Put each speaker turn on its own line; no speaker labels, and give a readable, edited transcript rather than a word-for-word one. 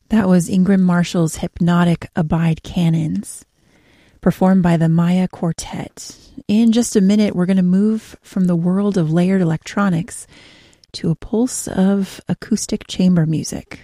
That was Ingram Marshall's hypnotic Abide Canons, performed by the Maya Quartet. In just a minute, we're going to move from the world of layered electronics to a pulse of acoustic chamber music.